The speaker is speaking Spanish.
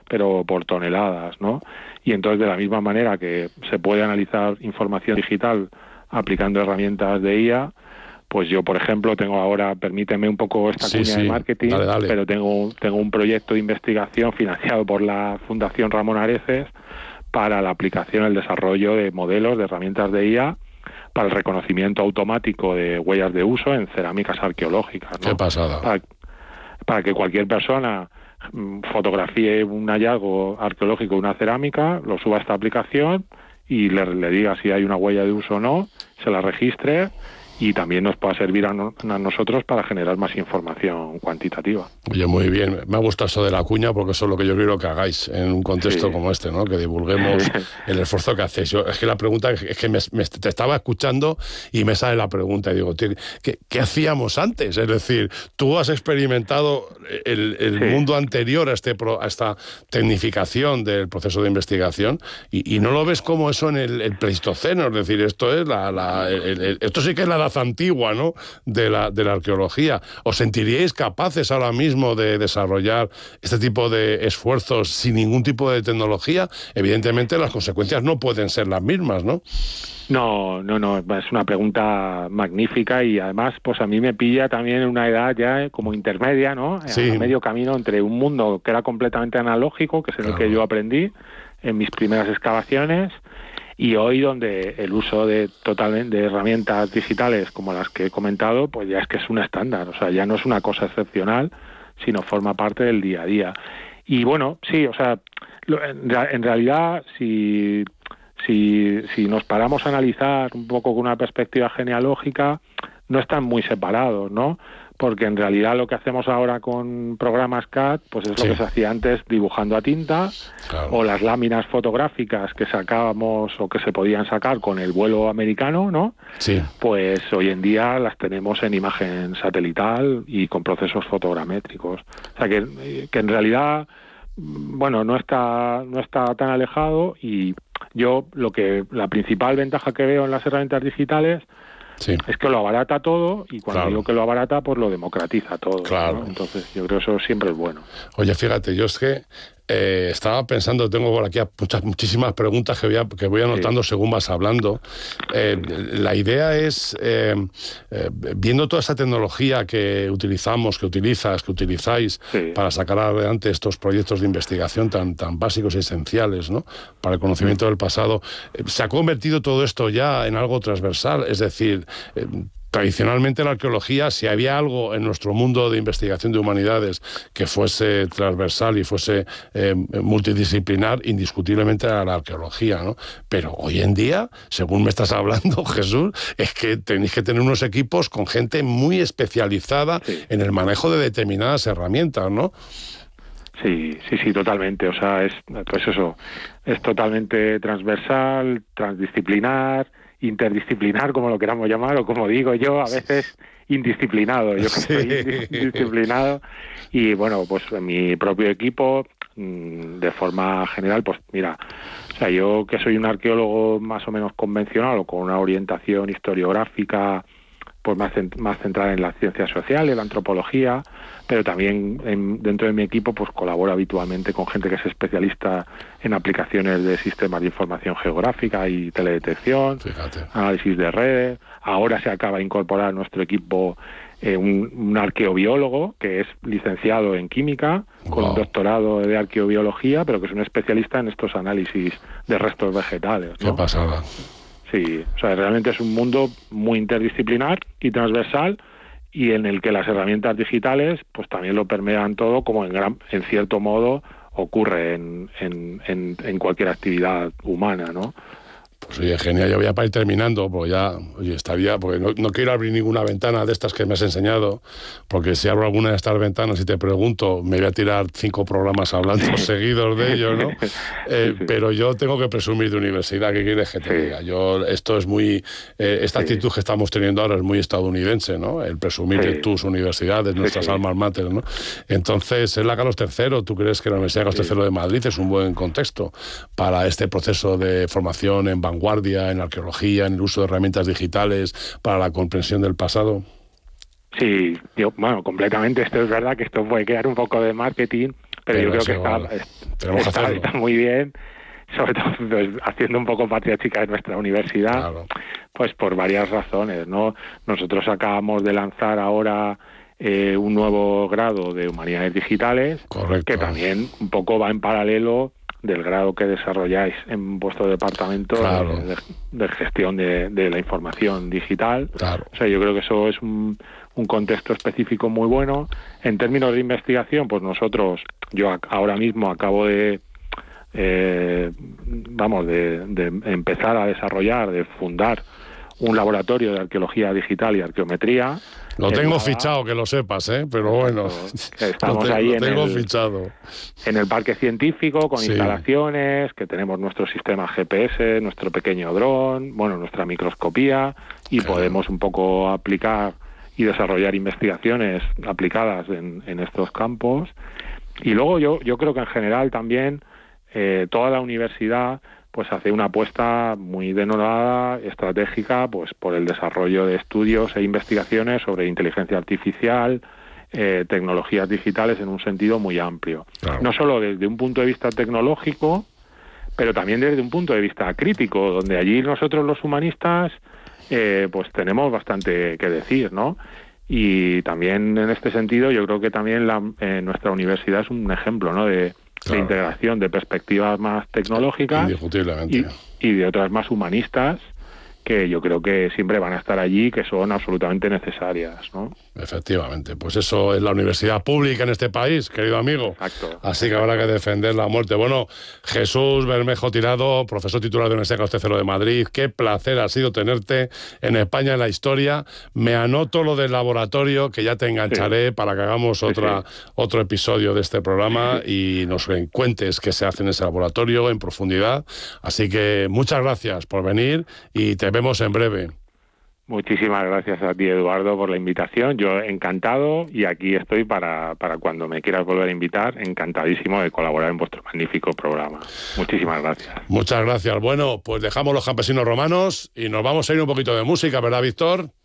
pero por toneladas, ¿no? Y entonces, de la misma manera que se puede analizar información digital aplicando herramientas de IA, pues yo, por ejemplo, tengo ahora, permíteme un poco esta cuña de marketing, dale. Pero tengo un proyecto de investigación financiado por la Fundación Ramón Areces para la aplicación, el desarrollo de modelos de herramientas de IA para el reconocimiento automático de huellas de uso en cerámicas arqueológicas, ¿no? Qué pasada. Para que cualquier persona fotografíe un hallazgo arqueológico de una cerámica, lo suba a esta aplicación y le diga si hay una huella de uso o no, se la registre y también nos pueda servir a nosotros para generar más información cuantitativa. Oye, muy bien. Me ha gustado eso de la cuña porque eso es lo que yo quiero que hagáis en un contexto como este, ¿no? Que divulguemos el esfuerzo que hacéis. Es que la pregunta es que te estaba escuchando y me sale la pregunta y digo, tío, ¿qué hacíamos antes? Es decir, tú has experimentado el mundo anterior a esta tecnificación del proceso de investigación y no lo ves como eso en el Pleistoceno. Es decir, esto es esto sí que es la edad antigua, ¿no? de la arqueología. ¿Os sentiríais capaces ahora mismo de desarrollar este tipo de esfuerzos sin ningún tipo de tecnología? Evidentemente las consecuencias no pueden ser las mismas, ¿no? No, es una pregunta magnífica y además pues a mí me pilla también en una edad ya como intermedia, ¿no? Sí. A medio camino entre un mundo que era completamente analógico, que es en el que yo aprendí en mis primeras excavaciones, y hoy donde el uso de herramientas digitales como las que he comentado, pues ya es que es un estándar, o sea, ya no es una cosa excepcional, sino forma parte del día a día. Y bueno, sí, o sea, en realidad si nos paramos a analizar un poco con una perspectiva genealógica, no están muy separados, ¿no? Porque en realidad lo que hacemos ahora con programas CAD, pues es lo que se hacía antes dibujando a tinta, o las láminas fotográficas que sacábamos o que se podían sacar con el vuelo americano, ¿no? Sí. Pues hoy en día las tenemos en imagen satelital y con procesos fotogramétricos. O sea que en realidad, bueno, no está tan alejado, y yo la principal ventaja que veo en las herramientas digitales es que lo abarata todo, y cuando digo que lo abarata, pues lo democratiza todo, ¿no? Entonces yo creo que eso siempre es bueno. Oye, fíjate, yo es que estaba pensando, tengo por aquí muchísimas preguntas que voy anotando según vas hablando. La idea es, viendo toda esa tecnología que utilizáis para sacar adelante estos proyectos de investigación tan básicos y esenciales, ¿no? Para el conocimiento del pasado, ¿se ha convertido todo esto ya en algo transversal? Es decir, tradicionalmente la arqueología, si había algo en nuestro mundo de investigación de humanidades que fuese transversal y fuese multidisciplinar, indiscutiblemente era la arqueología, ¿no? Pero hoy en día, según me estás hablando, Jesús, es que tenéis que tener unos equipos con gente muy especializada en el manejo de determinadas herramientas, ¿no? Sí, totalmente. O sea, es totalmente transversal, transdisciplinar, interdisciplinar, como lo queramos llamar, o como digo yo, a veces indisciplinado. Yo que soy indisciplinado. Y bueno, pues en mi propio equipo, de forma general, pues mira, o sea, yo que soy un arqueólogo más o menos convencional o con una orientación historiográfica pues más centrada en las ciencias sociales, la antropología, pero también dentro de mi equipo pues colaboro habitualmente con gente que es especialista en aplicaciones de sistemas de información geográfica y teledetección, análisis de redes. Ahora se acaba de incorporar a nuestro equipo un arqueobiólogo que es licenciado en química, con un doctorado de arqueobiología, pero que es un especialista en estos análisis de restos vegetales, ¿no? Qué pasada. Sí, o sea, realmente es un mundo muy interdisciplinar y transversal, y en el que las herramientas digitales pues también lo permean todo, como en cierto modo ocurre en cualquier actividad humana, ¿no? Pues oye, genial, ya voy a para ir terminando, porque ya, oye, estaría, porque no quiero abrir ninguna ventana de estas que me has enseñado, porque si abro alguna de estas ventanas y te pregunto, me voy a tirar 5 programas hablando seguidos de ello, ¿no? Pero yo tengo que presumir de universidad, ¿qué quieres que te diga? Esto es muy, esta actitud que estamos teniendo ahora es muy estadounidense, ¿no? El presumir de tus universidades, nuestras almas mater, ¿no? Entonces, es la Carlos III, ¿tú crees que la Universidad Carlos III de Madrid es un buen contexto para este proceso de formación en vanguardia, en arqueología, en el uso de herramientas digitales para la comprensión del pasado? Sí, bueno, completamente. Esto es verdad que esto puede quedar un poco de marketing, pero yo creo que está muy bien, sobre todo pues, haciendo un poco patria chica de nuestra universidad, claro. Pues por varias razones, ¿no? Nosotros acabamos de lanzar ahora un nuevo grado de Humanidades Digitales, correcto, que también un poco va en paralelo del grado que desarrolláis en vuestro departamento, claro, de gestión de la información digital. Claro. O sea, yo creo que eso es un contexto específico muy bueno. En términos de investigación, pues yo ahora mismo acabo de empezar a desarrollar, de fundar un laboratorio de arqueología digital y arqueometría. Lo tengo fichado, que lo sepas, pero bueno. Estamos ahí fichado. En el parque científico, con instalaciones, que tenemos nuestro sistema GPS, nuestro pequeño dron, nuestra microscopía, y podemos un poco aplicar y desarrollar investigaciones aplicadas en estos campos. Y luego yo creo que en general también toda la universidad pues hace una apuesta muy denodada, estratégica, pues por el desarrollo de estudios e investigaciones sobre inteligencia artificial, tecnologías digitales en un sentido muy amplio. Claro. No solo desde un punto de vista tecnológico, pero también desde un punto de vista crítico, donde allí nosotros los humanistas pues tenemos bastante que decir, ¿no? Y también en este sentido yo creo que también nuestra universidad es un ejemplo, ¿no?, de integración de perspectivas más tecnológicas y de otras más humanistas, que yo creo que siempre van a estar allí, que son absolutamente necesarias, ¿no? Efectivamente, pues eso es la universidad pública en este país, querido amigo. Exacto. Así que habrá que defenderla a muerte. Bueno, Jesús Bermejo Tirado, profesor titular de la Universidad Castellano de Madrid, qué placer ha sido tenerte en España en la historia. Me anoto lo del laboratorio, que ya te engancharé para que hagamos otro episodio de este programa y nos cuentes qué se hace en ese laboratorio en profundidad. Así que muchas gracias por venir y te vemos en breve. Muchísimas gracias a ti, Eduardo, por la invitación. Yo encantado, y aquí estoy para cuando me quieras volver a invitar, encantadísimo de colaborar en vuestro magnífico programa. Muchísimas gracias. Muchas gracias. Bueno, pues dejamos los campesinos romanos y nos vamos a ir un poquito de música, ¿verdad, Víctor?